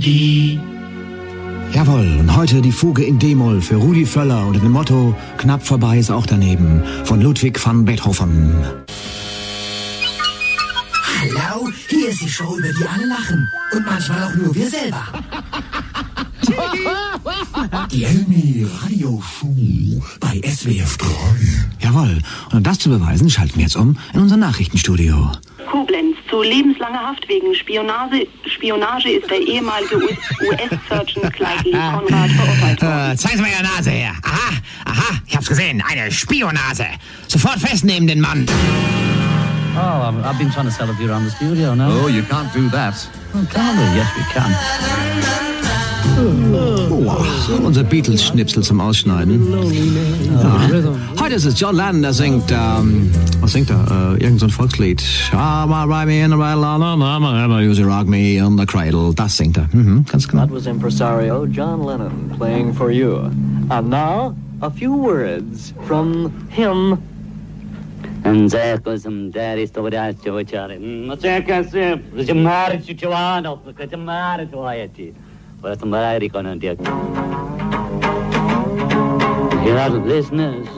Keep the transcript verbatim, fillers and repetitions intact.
Didi. Jawohl, und heute die Fuge in D-Moll für Rudi Völler unter dem Motto Knapp vorbei ist auch daneben von Ludwig van Beethoven. Hallo, hier ist die Show, über die alle lachen. Und manchmal auch nur wir selber. Die Elmi Radio Show bei S W F drei. Jawohl, und um das zu beweisen, schalten wir jetzt um in unser Nachrichtenstudio. Koblenz. Zu lebenslanger Haft wegen Spionage, Spionage ist der ehemalige U S-Surgeon Clyde Lee Conrad verurteilt worden. Uh, zeigen Sie mal Ihre Nase her. Aha, aha, ich hab's gesehen. Eine Spionase. Sofort festnehmen den Mann. Oh, I've, I've been trying to sell a beer around the studio now. Oh, you can't do that. Oh, can we? Yes, we can. Oh, unser Beatles-Schnipsel zum Ausschneiden. Ja. Heute ist es John Lennon, der singt, ähm, was singt er? Äh, irgend so ein Volkslied. Use rock me in the cradle. Das singt er. Mhm, ganz genau. That was impresario John Lennon playing for you. And now, a few words from him. And there goes some daddy story to which I am. The marriage to one of the marriage to Haiti. But somebody gonna do. Here are the listeners